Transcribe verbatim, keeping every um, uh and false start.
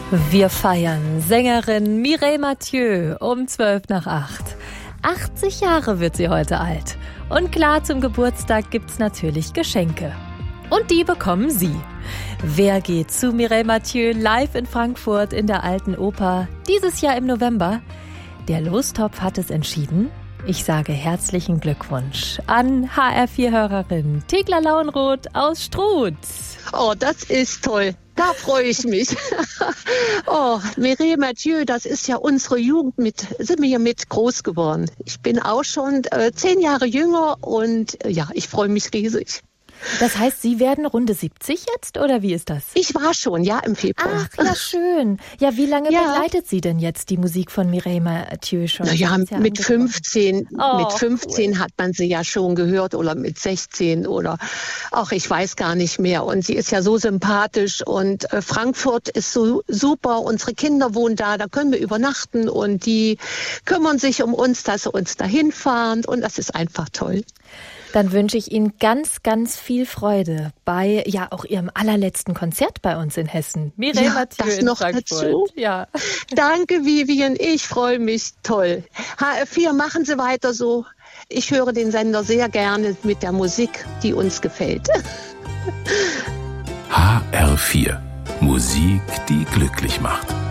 Wir feiern Sängerin Mireille Mathieu um zwölf nach acht. achtzig Jahre wird sie heute alt. Und klar, zum Geburtstag gibt's natürlich Geschenke. Und die bekommen Sie. Wer geht zu Mireille Mathieu live in Frankfurt in der Alten Oper dieses Jahr im November? Der Lostopf hat es entschieden. Ich sage herzlichen Glückwunsch an H R vier Hörerin Thekla Lauenroth aus Struth. Oh, das ist toll. Da freue ich mich. Oh, Mireille Mathieu, das ist ja unsere Jugend mit, sind wir hier mit groß geworden. Ich bin auch schon äh, zehn Jahre jünger und äh, ja, ich freue mich riesig. Das heißt, Sie werden Runde siebzig jetzt, oder wie ist das? Ich war schon, ja, im Februar. Ach, ja, schön. Ja, wie lange ja. begleitet Sie denn jetzt die Musik von Mireille Mathieu schon? Na ja, ja mit fünfzehn, oh, mit fünfzehn cool. hat man sie ja schon gehört oder mit sechzehn oder auch ich weiß gar nicht mehr. Und sie ist ja so sympathisch und äh, Frankfurt ist so super. Unsere Kinder wohnen da, da können wir übernachten und die kümmern sich um uns, dass sie uns dahin fahren und das ist einfach toll. Dann wünsche ich Ihnen ganz, ganz viel Freude bei ja auch Ihrem allerletzten Konzert bei uns in Hessen. Mireille ja, Mathieu das in noch Frankfurt. Dazu. Ja. Danke, Vivian. Ich freue mich. Toll. H R vier, machen Sie weiter so. Ich höre den Sender sehr gerne mit der Musik, die uns gefällt. H R vier. Musik, die glücklich macht.